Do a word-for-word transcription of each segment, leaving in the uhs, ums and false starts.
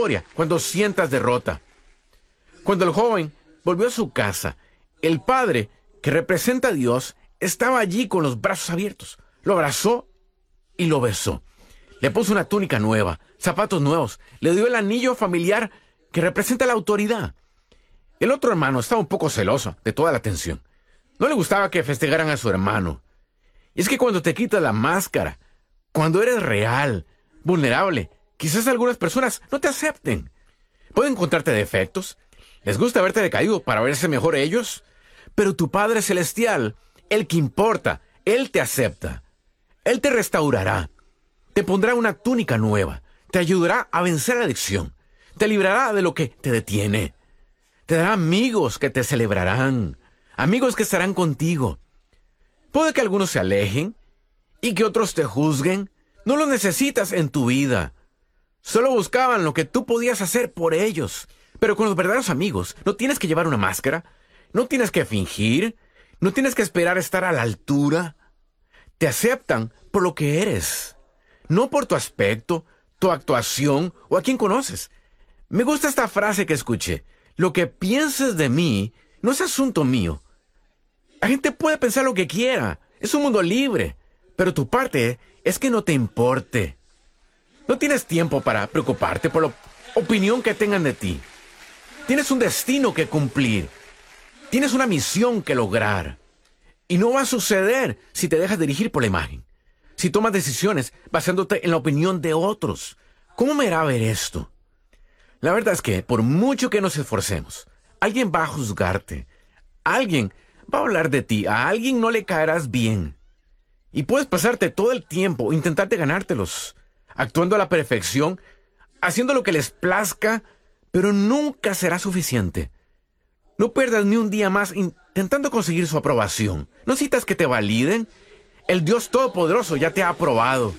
victoria cuando sientas derrota. Cuando el joven volvió a su casa, el padre, que representa a Dios, estaba allí con los brazos abiertos. Lo abrazó y lo besó. Le puso una túnica nueva, zapatos nuevos. Le dio el anillo familiar que representa la autoridad. El otro hermano estaba un poco celoso de toda la atención. No le gustaba que festejaran a su hermano. Y es que cuando te quitas la máscara, cuando eres real, vulnerable, quizás algunas personas no te acepten. Pueden encontrarte defectos. Les gusta verte decaído para verse mejor ellos. Pero tu Padre Celestial, el que importa, Él te acepta. Él te restaurará. Te pondrá una túnica nueva. Te ayudará a vencer la adicción. Te librará de lo que te detiene. Te dará amigos que te celebrarán. Amigos que estarán contigo. Puede que algunos se alejen y que otros te juzguen. No los necesitas en tu vida. Solo buscaban lo que tú podías hacer por ellos. Pero con los verdaderos amigos no tienes que llevar una máscara. No tienes que fingir. No tienes que esperar estar a la altura. Te aceptan por lo que eres. No por tu aspecto, tu actuación o a quien conoces. Me gusta esta frase que escuché. Lo que pienses de mí no es asunto mío. La gente puede pensar lo que quiera. Es un mundo libre. Pero tu parte es que no te importe. No tienes tiempo para preocuparte por la opinión que tengan de ti. Tienes un destino que cumplir. Tienes una misión que lograr. Y no va a suceder si te dejas dirigir por la imagen. Si tomas decisiones basándote en la opinión de otros. ¿Cómo me hará ver esto? La verdad es que, por mucho que nos esforcemos, alguien va a juzgarte. Alguien va a hablar de ti. A alguien no le caerás bien. Y puedes pasarte todo el tiempo intentarte ganártelos, actuando a la perfección, haciendo lo que les plazca, pero nunca será suficiente. No pierdas ni un día más intentando conseguir su aprobación. ¿No necesitas que te validen? El Dios Todopoderoso ya te ha aprobado.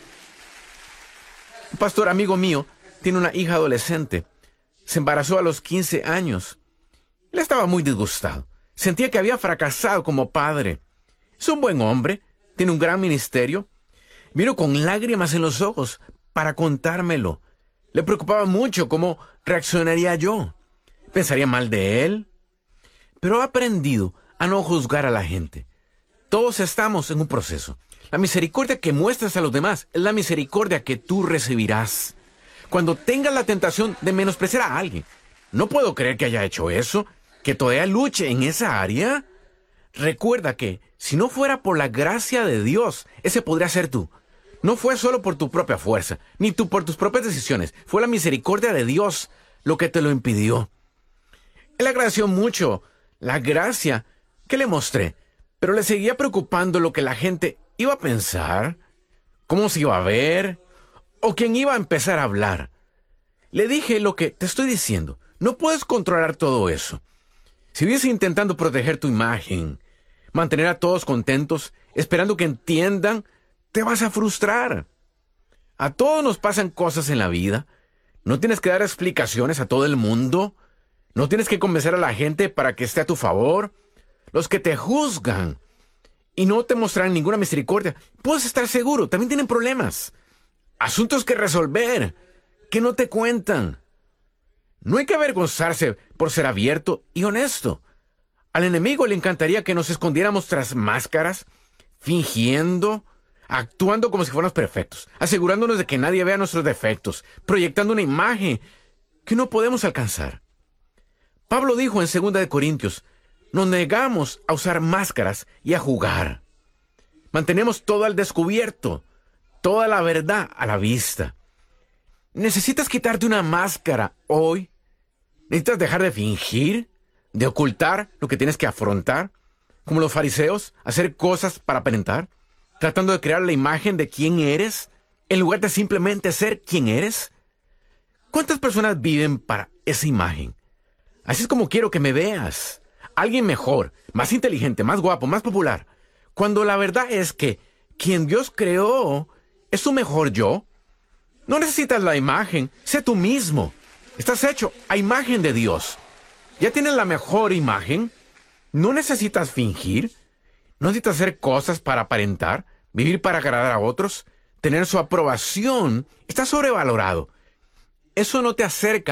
Un pastor amigo mío tiene una hija adolescente. Se embarazó a los quince años. Él estaba muy disgustado. Sentía que había fracasado como padre. Es un buen hombre, tiene un gran ministerio. Vino con lágrimas en los ojos para contármelo. Le preocupaba mucho cómo reaccionaría yo. ¿Pensaría mal de él? Pero ha aprendido a no juzgar a la gente. Todos estamos en un proceso. La misericordia que muestras a los demás es la misericordia que tú recibirás. Cuando tengas la tentación de menospreciar a alguien, no puedo creer que haya hecho eso, que todavía luche en esa área. Recuerda que, si no fuera por la gracia de Dios, ese podría ser tú. No fue solo por tu propia fuerza, ni tú por tus propias decisiones. Fue la misericordia de Dios lo que te lo impidió. Él agradeció mucho la gracia que le mostré, pero le seguía preocupando lo que la gente iba a pensar, cómo se iba a ver, o quién iba a empezar a hablar. Le dije lo que te estoy diciendo. No puedes controlar todo eso. Si vives intentando proteger tu imagen, mantener a todos contentos, esperando que entiendan, te vas a frustrar. A todos nos pasan cosas en la vida. No tienes que dar explicaciones a todo el mundo. No tienes que convencer a la gente para que esté a tu favor. Los que te juzgan y no te mostrarán ninguna misericordia, puedes estar seguro, también tienen problemas. Asuntos que resolver, que no te cuentan. No hay que avergonzarse por ser abierto y honesto. Al enemigo le encantaría que nos escondiéramos tras máscaras, fingiendo, actuando como si fuéramos perfectos, asegurándonos de que nadie vea nuestros defectos, proyectando una imagen que no podemos alcanzar. Pablo dijo en segunda de Corintios, nos negamos a usar máscaras y a jugar. Mantenemos todo al descubierto, toda la verdad a la vista. ¿Necesitas quitarte una máscara hoy? ¿Necesitas dejar de fingir? ¿De ocultar lo que tienes que afrontar? Como los fariseos, hacer cosas para aparentar, tratando de crear la imagen de quién eres, en lugar de simplemente ser quien eres. ¿Cuántas personas viven para esa imagen? Así es como quiero que me veas. Alguien mejor, más inteligente, más guapo, más popular. Cuando la verdad es que quien Dios creó es tu mejor yo. No necesitas la imagen, sé tú mismo. Estás hecho a imagen de Dios. Ya tienes la mejor imagen. No necesitas fingir. No necesitas hacer cosas para aparentar, vivir para agradar a otros, tener su aprobación. Está sobrevalorado. Eso no te acerca